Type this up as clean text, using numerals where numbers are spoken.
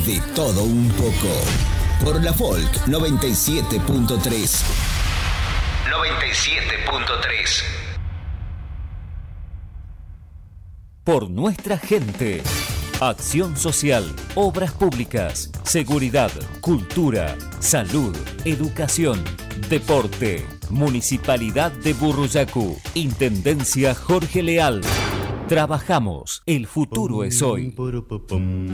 De todo un poco. Por la Folk 97.3. 97.3. Por nuestra gente. Acción social, obras públicas, seguridad, cultura, salud, educación, deporte. Municipalidad de Burruyacu. Intendencia Jorge Leal. Trabajamos. El futuro es hoy.